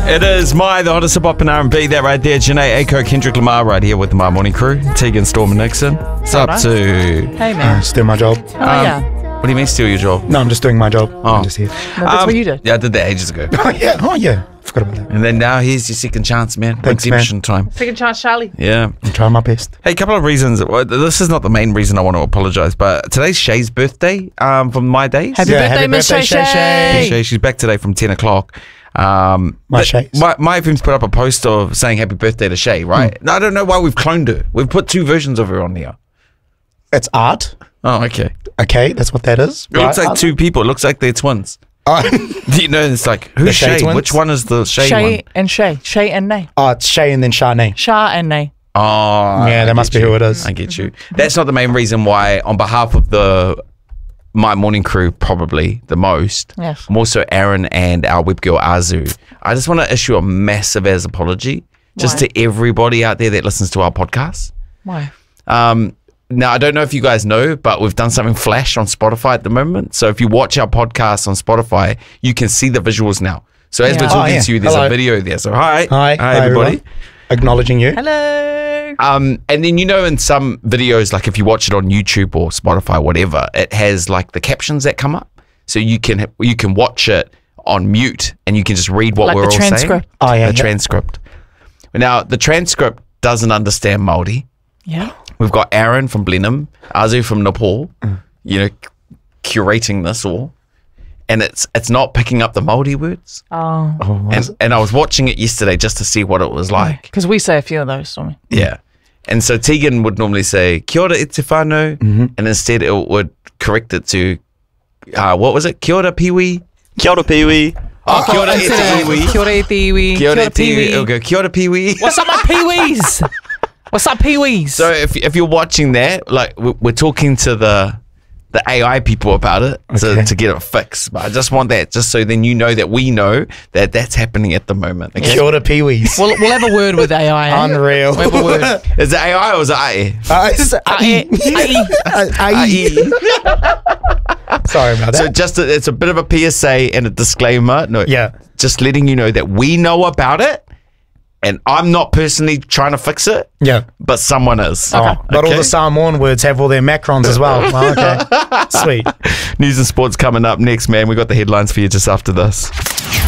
It is the hottest hip hop and R&B. That right there, Janae Aiko, Kendrick Lamar, right here with the My Morning Crew. Tegan, Storm, and Nixon. What's up to? Hey man, Still my job. yeah. What do you mean steal your job? No, I'm just doing my job. I'm just here. No, that's what you did. Yeah, I did that ages ago. Oh yeah. Forgot about that. And then now here's your second chance, man. Thanks, Redemption time. Second chance, Charlie. Yeah. I'm trying my best. Hey, a couple of reasons. Well, this is not the main reason I want to apologise, but today's Shay's birthday from My Days. Happy birthday, happy Miss birthday, Shay Shay. Shay, she's back today from 10 o'clock. My Shays. My FM's put up a post of saying happy birthday to Shay, right? I don't know why we've cloned her. We've put two versions of her on here. It's art. Oh, okay. Okay, that's what that is. It looks like two people. It looks like they're twins. You know, it's like, who's Shay Shay? twins? Which one is the Shay one? Shay and Shay. Shay and Nay. It's Shay and then Shanae. Shah and Nay. Oh, Yeah, that must be who it is. I get you. That's not the main reason why, on behalf of the My Morning Crew, probably the most. Yes. I'm also Aaron and our web girl Azu. I just want to issue a massive as apology just Why? to everybody out there that listens to our podcast. Why? Now, I don't know if you guys know, but we've done something flash on Spotify at the moment. So if you watch our podcast on Spotify, you can see the visuals now. So as Yeah. we're talking yeah. to you, there's Hello. a video there. So hi Hi, everybody. everyone. Acknowledging you. Hello. And then, you know, in some videos, like if you watch it on YouTube or Spotify, whatever, it has like the captions that come up. So you can watch it on mute and you can just read what Like we're the all transcript. saying. Oh, yeah, The yeah. transcript. Now, the transcript doesn't understand Māori. Yeah. We've got Aaron from Blenheim, Azu from Nepal, you know, curating this all. And it's not picking up the Māori words. Oh. And I was watching it yesterday just to see what it was like. Because we say a few of those, don't we? Yeah. And so Tegan would normally say, Kia ora e te whānau, and instead it would correct it to, what was it? Kia ora piwi? Kia ora, Pee-wee. Oh, kia ora e te iwi. Kia ora e te iwi. Kia ora e te iwi. It'll go, kia ora piwi. What's up, my peewees? What's up, peewees? So if you're watching that, like we're talking to the AI people about it to get it fixed. But I just want that just so then you know that we know that that's happening at the moment. Okay? Kia ora peewees. We'll have a word with AI. Eh? Unreal. We'll have a word. Is it AI or is it AI? Sorry about So that. it's a bit of a PSA and a disclaimer. No, Yeah. just letting you know that we know about it, and I'm not personally trying to fix it, Yeah. but someone is. But all Okay? the Samoan words have all their macrons as well. Oh, okay. Sweet. News and sports coming up next, man. We got the headlines for you just after this.